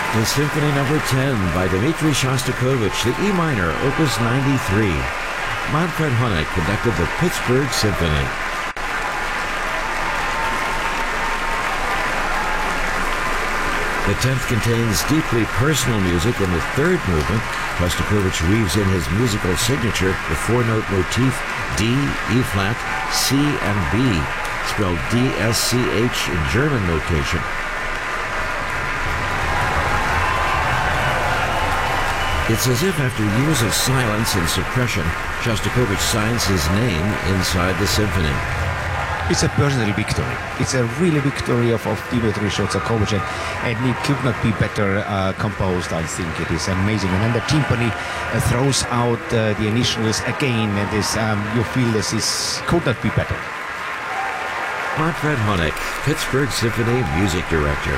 The Symphony Number 10 by Dmitri Shostakovich, the E minor, Opus 93. Manfred Honeck conducted the Pittsburgh Symphony. The 10th contains deeply personal music in the third movement. Shostakovich weaves in his musical signature, the four-note motif D, E-flat, C, and B, spelled D-S-C-H in German notation. It's as if after years of silence and suppression, Shostakovich signs his name inside the symphony. It's a personal victory. It's a really victory of Dmitri Shostakovich, and it could not be better composed. I think it is amazing. And then the timpani throws out the initials again, and this you feel this is could not be better. Manfred Honeck, Pittsburgh Symphony music director.